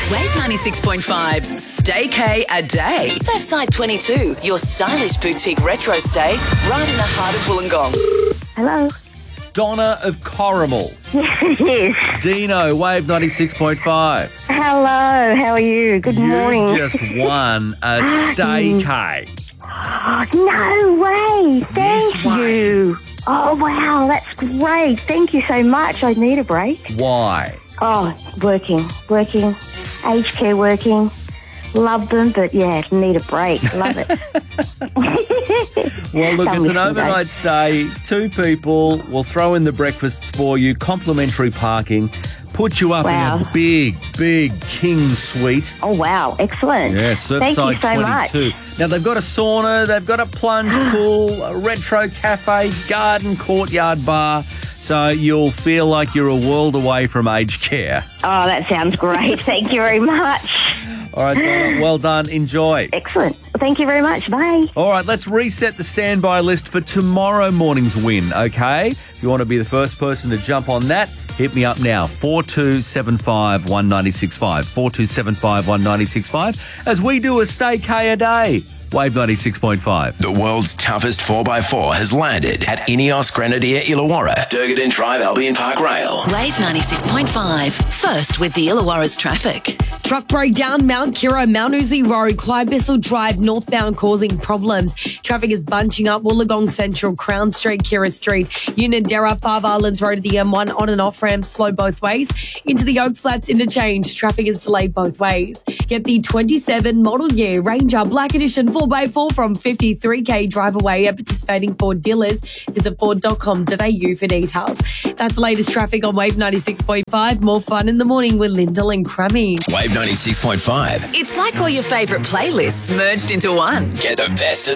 Wave 96.5's Stay K a day. Surfside 22, your stylish boutique retro stay right in the heart of Wollongong. Hello. Donna of Corrimal. Yes. Dino, Wave 96.5. Hello. How are you? Good morning. You just won a staycay. No way. Thank Yes way. you. Oh, wow. That's great. Thank you so much. I need a break. Why? Oh, working. Aged care working. Love them, but yeah, need a break. Love it. Well, look, Come it's with an me, overnight stay. 2 people. We'll throw in the breakfasts for you. Complimentary parking. Put you up Wow. in a big king suite. Oh, wow. Excellent. Yeah, Thank you Surfside so much. 22. Now, they've got a sauna, they've got a plunge pool, a retro cafe, garden, courtyard bar. So you'll feel like you're a world away from aged care. Oh, that sounds great. Thank you very much. All right, Donna, well done. Enjoy. Excellent. Thank you very much. Bye. All right, let's reset the standby list for tomorrow morning's win, okay? If you want to be the first person to jump on that, hit me up now, 4275 1965, 4275 1965, as we do a staycay a day. Wave 96.5. The world's toughest 4x4 has landed at Ineos Grenadier Illawarra, Durgadin Drive, Albion Park Rail. Wave 96.5. First with the Illawarra's traffic. Truck breakdown, Mount Kira, Mount Uzi Road, Clyde-Bissell Drive, northbound causing problems. Traffic is bunching up Wollongong Central, Crown Street, Kira Street, Unanderra, Five Islands Road at the M1 on and off ramps, slow both ways. Into the Oak Flats interchange, traffic is delayed both ways. Get the 27 model year Ranger Black Edition 4x4 from 53k drive away at participating Ford dealers. Visit Ford.com.au for details. That's the latest traffic on Wave 96.5. More fun in the morning with Lyndall and Crummy. Wave 96.5. It's like all your favourite playlists merged into one. Get the best of the